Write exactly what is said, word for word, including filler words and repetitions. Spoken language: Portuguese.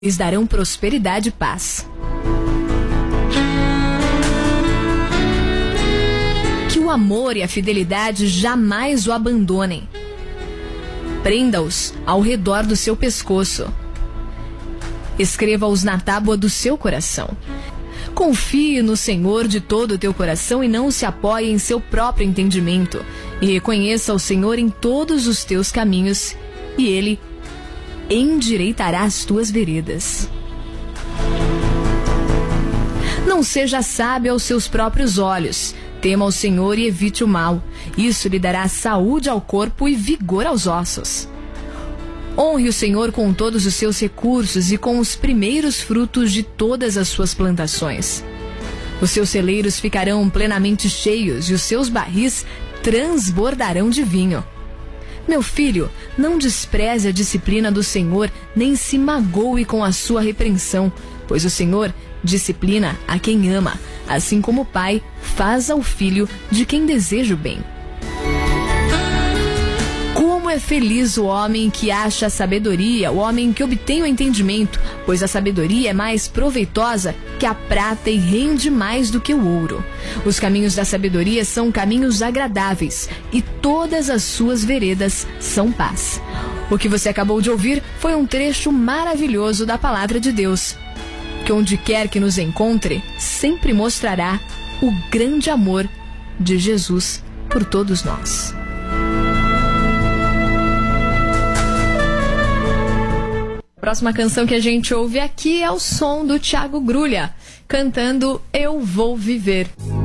Eles darão prosperidade e paz. Que o amor e a fidelidade jamais o abandonem. Prenda-os ao redor do seu pescoço. Escreva-os na tábua do seu coração. Confie no Senhor de todo o teu coração e não se apoie em seu próprio entendimento. E reconheça o Senhor em todos os teus caminhos, e Ele endireitará as tuas veredas. Não seja sábio aos seus próprios olhos. Tema o Senhor e evite o mal. Isso lhe dará saúde ao corpo e vigor aos ossos. Honre o Senhor com todos os seus recursos e com os primeiros frutos de todas as suas plantações. Os seus celeiros ficarão plenamente cheios e os seus barris transbordarão de vinho. Meu filho, não despreze a disciplina do Senhor, nem se magoe com a sua repreensão, pois o Senhor disciplina a quem ama, assim como o pai faz ao filho de quem deseja o bem. Como é feliz o homem que acha a sabedoria, o homem que obtém o entendimento, pois a sabedoria é mais proveitosa que a prata e rende mais do que o ouro. Os caminhos da sabedoria são caminhos agradáveis e todas as suas veredas são paz. O que você acabou de ouvir foi um trecho maravilhoso da Palavra de Deus, que onde quer que nos encontre, sempre mostrará o grande amor de Jesus por todos nós. A próxima canção que a gente ouve aqui é o som do Thiago Grulha, cantando Eu Vou Viver.